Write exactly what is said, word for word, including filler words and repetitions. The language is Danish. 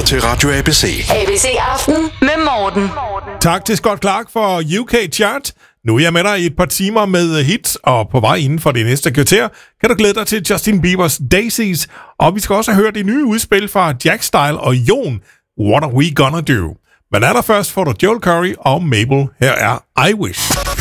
lytter til Radio A B C. A B C Aften med Morten. Tak til Scott Clark for U K Chart. Nu er jeg med dig i et par timer med hits, og på vej inden for det næste kvarter kan du glæde dig til Justin Biebers Daisies. Og vi skal også høre det nye udspil fra Jack Style og Jon, What Are We Gonna Do? Men allerførst får du Joel Curry og Mabel. Her er I Wish.